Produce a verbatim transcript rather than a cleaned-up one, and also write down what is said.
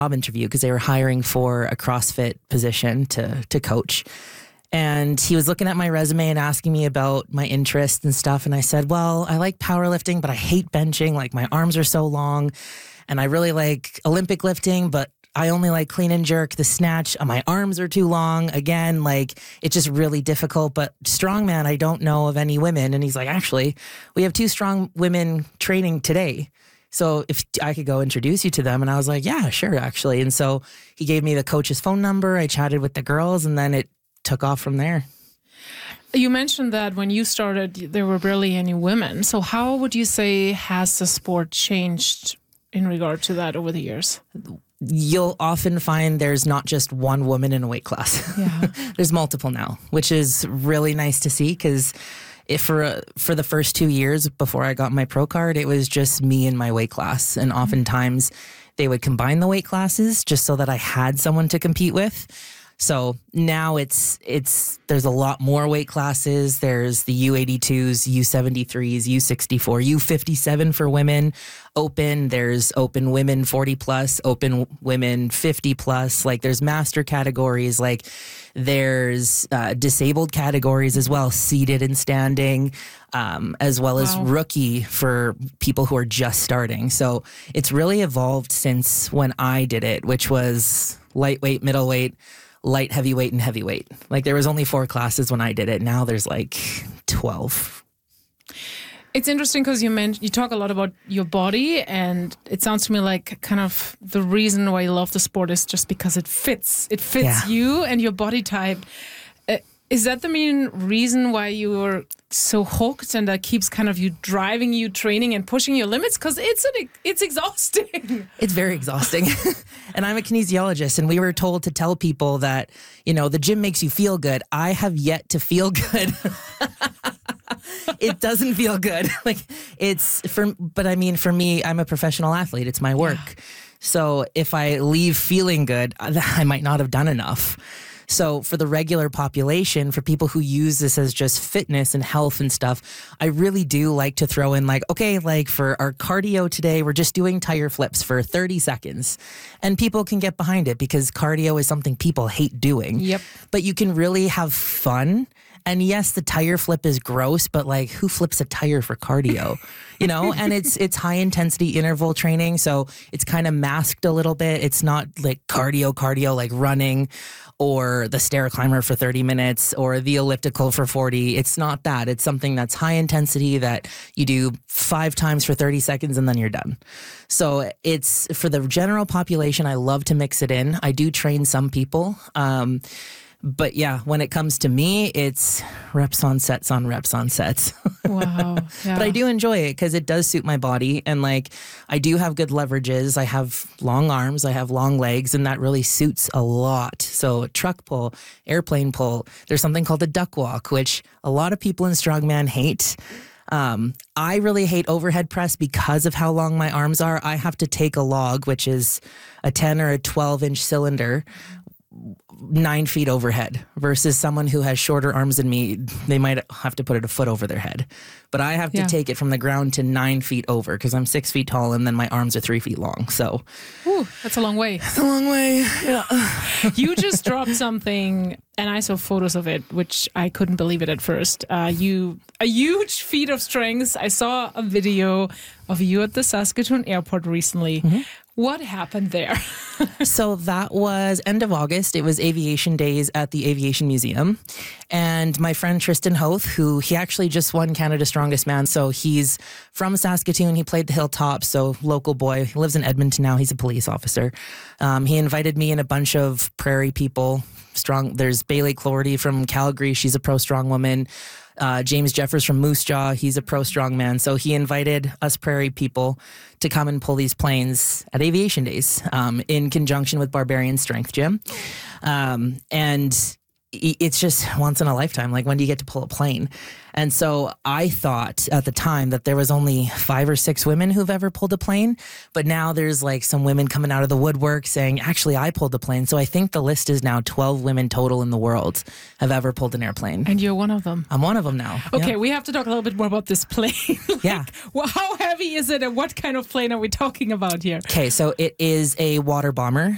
job interview because they were hiring for a CrossFit position to to coach. And he was looking at my resume and asking me about my interests and stuff. And I said, well, I like powerlifting, but I hate benching. Like my arms are so long. And I really like Olympic lifting, but I only like clean and jerk, the snatch. My arms are too long. Again, like it's just really difficult. But strongman, I don't know of any women. And he's like, actually, we have two strong women training today. So if I could go introduce you to them. And I was like, yeah, sure, actually. And so he gave me the coach's phone number. I chatted with the girls and then it took off from there. You mentioned that when you started, there were barely any women. So how would you say has the sport changed in regard to that over the years? You'll often find there's not just one woman in a weight class. Yeah. There's multiple now, which is really nice to see because if for uh, for the first two years before I got my pro card, it was just me in my weight class. And oftentimes they would combine the weight classes just so that I had someone to compete with. So now it's, it's, there's a lot more weight classes. There's the U eighty-twos, U seventy-threes, U sixty-four, U fifty-seven for women open. There's open women forty plus, open women fifty plus. Like there's master categories, like there's uh, disabled categories as well, seated and standing, um, as well as Wow. rookie for people who are just starting. So it's really evolved since when I did it, which was lightweight, middleweight, light, heavyweight, and heavyweight. Like there was only four classes when I did it. Now there's like twelve. It's interesting because you mentioned you talk a lot about your body, and it sounds to me like kind of the reason why you love the sport is just because it fits. It fits Yeah. you and your body type. Uh, is that the main reason why you're so hooked, and that keeps kind of you driving you, training, and pushing your limits? Because it's an, it's exhausting. It's very exhausting. And I'm a kinesiologist, and we were told to tell people that, you know, the gym makes you feel good. I have yet to feel good. It doesn't feel good. Like it's for, but I mean, for me, I'm a professional athlete. It's my work. Yeah. So if I leave feeling good, I might not have done enough. So for the regular population, for people who use this as just fitness and health and stuff, I really do like to throw in like, okay, like for our cardio today, we're just doing tire flips for thirty seconds. And people can get behind it because cardio is something people hate doing. Yep. But you can really have fun. And yes, the tire flip is gross, but like who flips a tire for cardio? You know, and it's it's high intensity interval training. So it's kind of masked a little bit. It's not like cardio, cardio, like running or the stair climber for thirty minutes or the elliptical for forty. It's not that. It's something that's high intensity that you do five times for thirty seconds and then you're done. So it's for the general population. I love to mix it in. I do train some people. Um, But yeah, when it comes to me, it's reps on sets on reps on sets. Wow. Yeah. But I do enjoy it because it does suit my body. And like, I do have good leverages. I have long arms, I have long legs, and that really suits a lot. So truck pull, airplane pull, there's something called a duck walk, which a lot of people in strongman hate. Um, I really hate overhead press because of how long my arms are. I have to take a log, which is a ten or a twelve inch cylinder, nine feet overhead versus someone who has shorter arms than me. They might have to put it a foot over their head, but I have to Yeah. take it from the ground to nine feet over because I'm six feet tall and then my arms are three feet long. So Whew, that's a long way. it's a long way. Yeah. You just dropped something, and I saw photos of it, which I couldn't believe it at first. Uh, you a huge feat of strength. I saw a video of you at the Saskatoon airport recently. Mm-hmm. What happened there? So that was end of August. It was aviation days at the Aviation Museum. And my friend Tristan Hoth, who he actually just won Canada's Strongest Man. So he's from Saskatoon. He played the Hilltops, so local boy. He lives in Edmonton now. He's a police officer. Um, he invited me and a bunch of prairie people. Strong. There's Bailey Clorty from Calgary. She's a pro strong woman. Uh, James Jeffers from Moose Jaw, he's a pro strongman. So he invited us prairie people to come and pull these planes at Aviation Days um, in conjunction with Barbarian Strength Gym. Um, and it's just once in a lifetime. Like, when do you get to pull a plane? And so I thought at the time that there was only five or six women who've ever pulled a plane. But now there's like some women coming out of the woodwork saying, actually, I pulled the plane. So I think the list is now twelve women total in the world have ever pulled an airplane. And you're one of them. I'm one of them now. Okay, Yep. we have to talk a little bit more about this plane. Like, Yeah. Well, how heavy is it, and what kind of plane are we talking about here? Okay, so it is a water bomber.